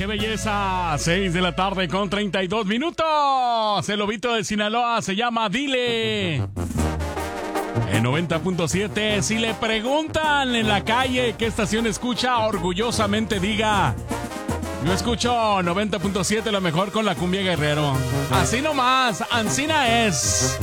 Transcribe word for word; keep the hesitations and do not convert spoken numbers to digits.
qué belleza. seis de la tarde con treinta y dos minutos. El lobito de Sinaloa se llama Dile. En noventa punto siete, si le preguntan en la calle qué estación escucha, orgullosamente diga: yo escucho noventa punto siete, lo mejor con la cumbia Guerrero. Así nomás, Ancina es.